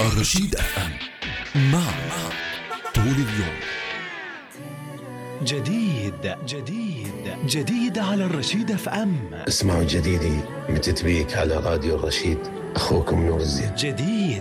الرشيد اف ام، معك طول اليوم. جديد على الرشيد اف ام. اسمعوا جديدي متتبيك على راديو الرشيد، أخوكم نور الزين. جديد